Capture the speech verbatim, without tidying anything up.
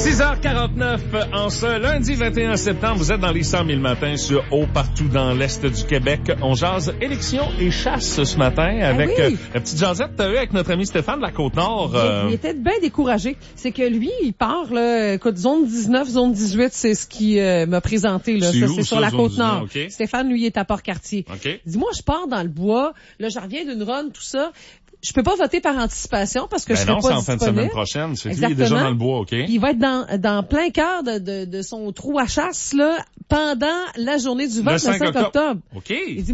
six heures quarante-neuf en ce lundi vingt et un septembre. Vous êtes dans les cent mille matins sur Haut partout dans l'Est du Québec. On jase élection et chasse ce matin avec ah oui. euh, la petite jasette que t'as eu avec notre ami Stéphane de la Côte-Nord. Euh... Il, il était bien découragé. C'est que lui, il part, là, écoute, zone dix-neuf, zone dix-huit, c'est ce qu'il euh, m'a présenté, là. C'est ça, où, c'est ça, sur la zone Côte-Nord. dix-neuf? Okay. Stéphane, lui, il est à Port-Cartier. Okay. Dis-moi, je pars dans le bois, là, je reviens d'une run, tout ça. Je peux pas voter par anticipation parce que ben je serai non, pas c'est en fin de semaine prochaine. C'est lui, il est déjà dans le bois, OK? Il va être dans, dans plein cœur de, de, de son trou à chasse, là, pendant la journée du vote, le cinq octobre. OK. Il dit,